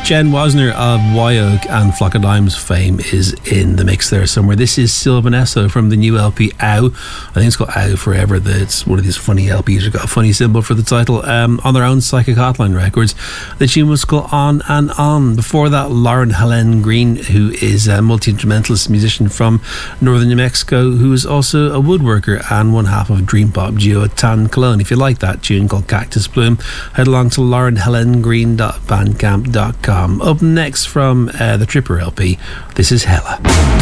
Jen Wasner of Wyoke and Flock of Dimes fame is in the mix there somewhere. This is Sylvanesso from the new LP Ow. I think it's called Ow Forever. It's one of these funny LPs who've got a funny symbol for the title, on their own Psychic Hotline Records. The tune was called On and On. Before that, Lauren Helene Green, who is a multi-instrumentalist musician from northern New Mexico, who is also a woodworker and one half of dream pop duo Tan Cologne. If you like that tune called Cactus Bloom, head along to laurenhelengreen.bandcamp.com. Up next from the Tripper LP, this is Hella.